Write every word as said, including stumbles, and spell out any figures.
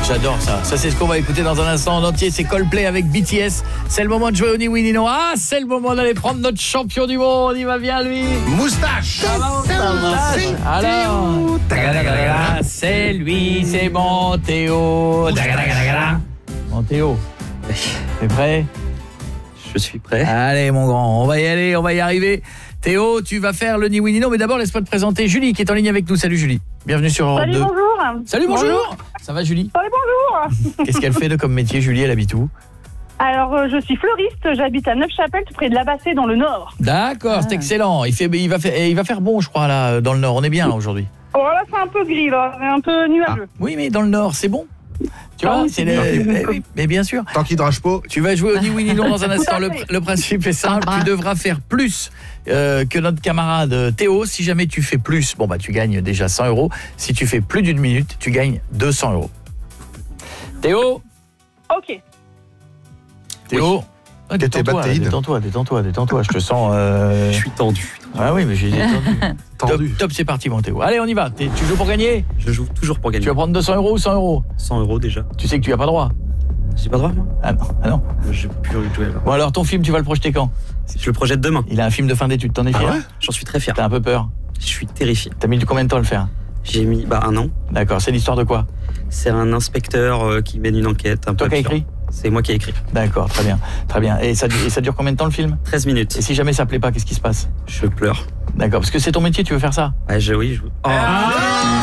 J'adore ça. Ça, c'est ce qu'on va écouter dans un instant en entier. C'est Coldplay avec B T S. C'est le moment de jouer au Ni Oui Ni Non. Ah, c'est le moment d'aller prendre notre champion du monde. Il va bien, lui. Moustache. Alors, c'est lui, c'est mon Théo. Mon Théo, t'es prêt? Je suis prêt. Allez, mon grand, on va y aller, on va y arriver. Théo, tu vas faire le Ni Oui Ni Non, mais d'abord, laisse-moi te présenter Julie, qui est en ligne avec nous. Salut, Julie. Bienvenue sur Europe Salut, deux. bonjour. Salut, bonjour. Bonjour. Ça va, Julie? Salut, bonjour. Qu'est-ce qu'elle fait de comme métier, Julie? Elle habite où? Alors, euh, je suis fleuriste, j'habite à Neufchâtel, tout près de la Bassée, dans le Nord. D'accord, c'est excellent. Il, fait, il, va faire, il va faire bon, je crois, là, dans le Nord. On est bien, là, aujourd'hui. Oh, là, c'est un peu gris, là, c'est un peu nuageux. Ah, oui, mais dans le Nord, c'est bon. Tu Ah vois, oui, c'est c'est les... bien. mais, oui, mais bien sûr. Tant qu'il drache pas. Tu vas jouer au Ni Oui Ni Non dans un instant. Le, le principe est simple. Tu devras faire plus euh, que notre camarade Théo. Si jamais tu fais plus, bon bah tu gagnes déjà cent euros. Si tu fais plus d'une minute, tu gagnes deux cents euros. Théo. Ok. Théo. Oui. Ah, détends-toi, baptéide. détends-toi, détends-toi, détends-toi. Je te sens. Euh... Je suis tendu. Ah oui, mais j'ai détendu. Tendu. Top, top, c'est parti, mon Théo. Allez, on y va. T'es- Tu joues pour gagner? Je joue toujours pour gagner. Tu vas prendre deux cents euros ou cent euros? cent euros déjà. Tu sais que tu n'as pas droit. J'ai pas droit, moi. Ah non, ah non. J'ai plus envie de jouer. là. Bon alors, ton film, tu vas le projeter quand? Je le projette demain. Il a un film de fin d'études. T'en es Ah fier? ouais? J'en suis très fier. T'as un peu peur? Je suis terrifié. T'as mis combien de temps à le faire? J'ai mis bah, un an. D'accord, c'est l'histoire de quoi? C'est un inspecteur euh, qui mène une enquête. Un Toi peu qui as absurde. écrit? C'est moi qui ai écrit. D'accord, très bien, très bien. Et ça, et ça dure combien de temps le film? treize minutes. Et si jamais ça plaît pas, qu'est-ce qui se passe? Je pleure. D'accord, parce que c'est ton métier, tu veux faire ça? Ah, je, oui, je... Oh. Ah